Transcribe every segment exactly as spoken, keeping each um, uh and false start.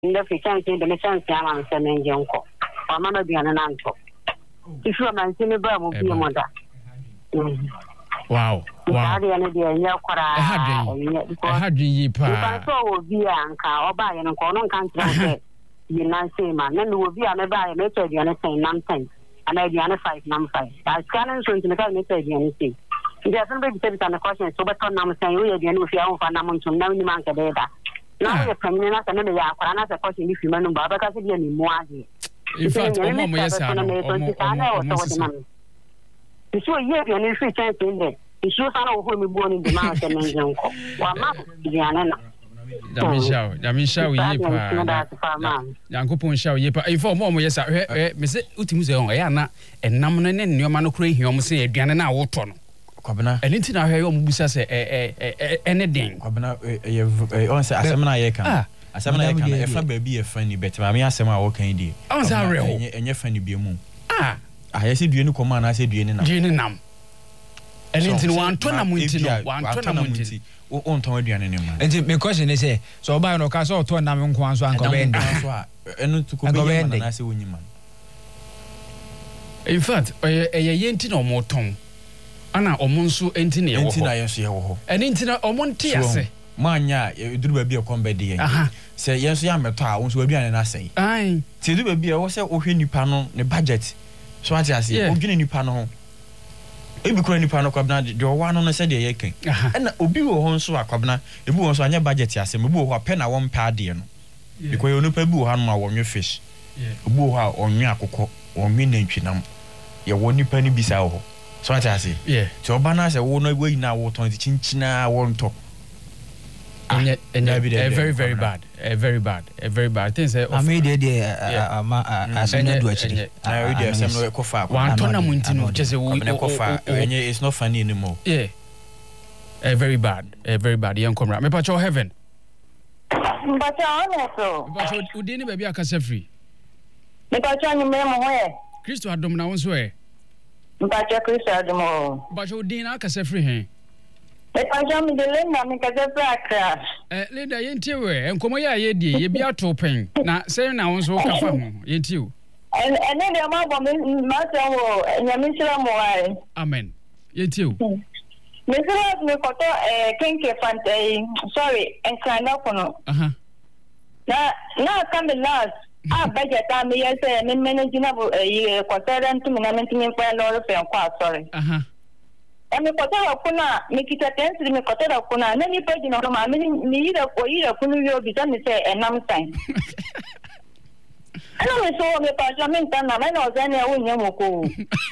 the fiction the mission and seven jonko. Or Mamma be an anto. If you are my senior brother, will be a mother. Wow. Wow. I had ye pa. So be anka or buy and corner country. You not say man, then will be a buy a method you understand nonsense. And I be on a five number five. I scan so into the method you anything. There's somebody said on the question, so but I'm saying we are the end of your own for Namun to know the man data. Now you're coming in as another yard for another question if you remember, because it's any more. In fact, I'm almost a you sure you have any free chance in there. You sure I know who we born in the mountain and young. Well, Mamma, Yamisha, Yamisha, Yepa, Yankopon shall Yepa. If for more, yes, I Miss Utimus on Ayana, and Namanan and your manocre, you almost say, Diana Wotton. Cobana, and into our home, Busa say, anything. Cobana, a seminar, a seminar, if I be a friendly better, I mean, I say my walking idea. Oh, sorry, and your friendly be a moon. Ah, I said, you know, command, I said, you know, and into one tournament, one tournament. On to the enemy. And my question is, so by no castle to Namun Kwanso and Govan, and to Govan, I say, woman. In fact, a yentin or more tongue. Anna or Monsu entina, and intina or Montiase. Mania, you do be a combat day. Aha, say, yes, I am a town, will be an assay. Aye, say, do be a was a new panel, the budget. So I say, oh, getting new panel. Ebi kura nipa no kwabna de o no se de yeken na obi wo ho nso akwabna ebi wo nso anya budget ase me bu wo pe na wo mpa ade no because you no pa bi wo ha no wonwe fish obi wo ha onwe akokọ onwe nantwinam ye wo nipa ni bisa wo so ati ase ti oba na se wo no we na wo ton ti chinchina wo nto and and very very bad uh, very bad uh, very bad things say I made the ama asenya do actually na we dey asem no ekofa one tournament no just we ekofa enye it's not funny anymore yeah uh, very bad uh, very bad young comrade me pacho heaven but honest but udi ni baby akase free me pacho ni me mo he Kristo adom na wonso e pacho Kristo adom pacho udi na akase free he e pacho mi de lenda mi kaze pra eh lenda yenti we enkomo ya ye die ye bia to pen na say na wonso ka fa ho yenti o en en de ma bo ma se wo nyami sira mo ai amen yenti o me sira me koto eh kenke fante sorry en kana kono aha na na come last ah budget am ye say me manage na bo eh kwatara ntu me na me ntimi kwa no re fe kwa sorry aha emi kotara kuna mikita tensi mi kotara kuna na ni peji no ma mi ni ira ko ira kunu yo bi tan se enam sign ana me so me pa jamin tan na me no zani a wonya moko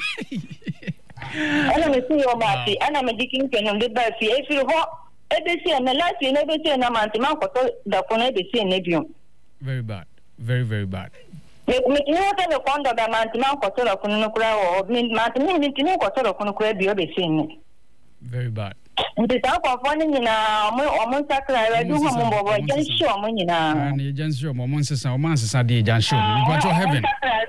ana me si o ma ti ana me dikin ke no de ba fi e fi ho e be si na lati na be si na man ti man koto da kuna be si na bion very bad very very bad me me ni wata me kondo da man ti man koto da kuna no kura o me man ti ni ti ni koto da kuna kura bi o be si ni very bad nti ta ko fo ni na mo o mo sakra ra du ho mo bobo jan show mo ni na na jan show mo mo nsesa o man nsesa de jan show ni but your heaven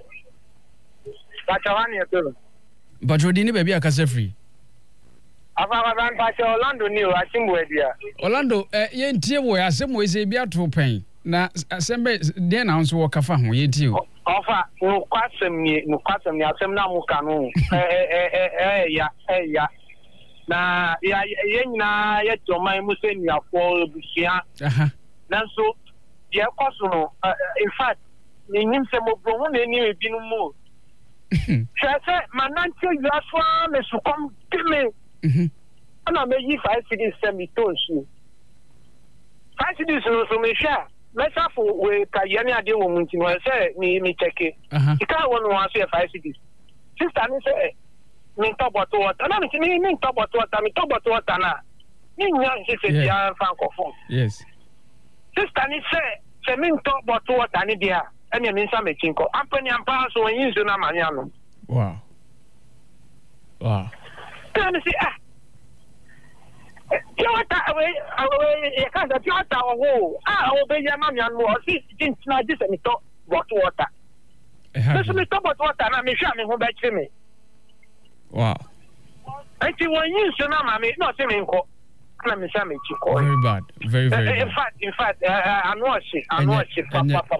but one year to but you didn't baby akase free afa afa pa se Orlando ni o asimbo edia Orlando eh yentie wo asembo ese bia to pen na asembe de na nso wo kafa ho yentie o ofa no kwasem ni no kwasem ni asem na mu ka no eh eh eh ya eh ya na ya yenyina ya toman mu se ni afọ busia aha nanso ye kwaso no in fact ni nim se mo bro na ni ebi no mu sese manante yaswa me sukom kime mhm ana me yi five cities semi tonsu five cities no so me sha mesa fo we ka ye ni ade wo mu ntino se ni mi cheke ika wo no aso five cities sister ni se mi to bottle water na mi mi mi to bottle water mi to bottle water na mi nya nse se dia francophonie yes sister ni se se mi to bottle water ni dia ene mi nsa me chinko ampani ampa so yin so na manya no wow wow tell me see ah Tiota we we e ka da tiota o ah o be ya manya no o si tin na dis mi to bottle water so mi to bottle water na mi sha mi ho ba chi mi wow. Enti won yin so na ma me no se me nko. ana me sha me chi ko very bad very very in bad fact in fact I know she I know she papa